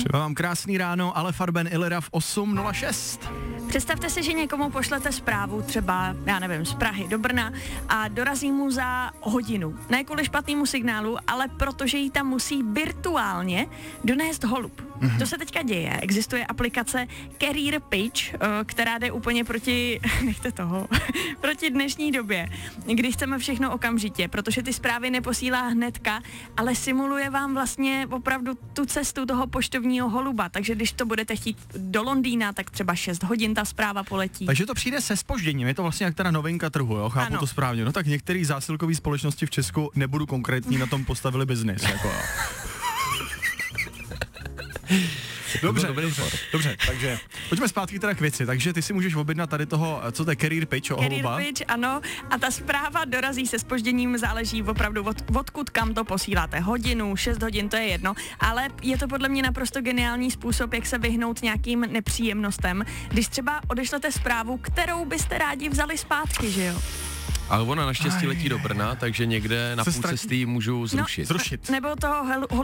Přeju vám krásný ráno, ale Farben Ilera v 8:06. Představte si, že někomu pošlete zprávu, třeba, já nevím, z Prahy do Brna a dorazí mu za hodinu. Ne kvůli špatnému signálu, ale protože jí tam musí virtuálně donést holub. To se teďka děje. Existuje aplikace Carrier Page, která jde úplně proti, nechte toho, proti dnešní době, kdy chceme všechno okamžitě, protože ty zprávy neposílá hnedka, ale simuluje vám vlastně opravdu tu cestu toho poštovního holuba. Takže když to budete chtít do Londýna, tak třeba 6 hodin ta zpráva poletí. Takže to přijde se zpožděním, je to vlastně jak teda novinka trhu, jo? Chápu to správně. No tak některé zásilkové společnosti v Česku, nebudu konkrétní, na tom postavili biznis, jako. Dobře, takže pojďme zpátky teda k věci. Takže ty si můžeš objednat tady toho, co to je Carrier Page, holuba? Carrier Page, ano, a ta zpráva dorazí se zpožděním, záleží opravdu odkud kam to posíláte. Hodinu, 6 hodin, to je jedno, ale je to podle mě naprosto geniální způsob, jak se vyhnout nějakým nepříjemnostem, když třeba odešlete zprávu, kterou byste rádi vzali zpátky, že jo? Ale ona naštěstí letí do Brna, takže někde na půl cesty můžu zrušit. Nebo toho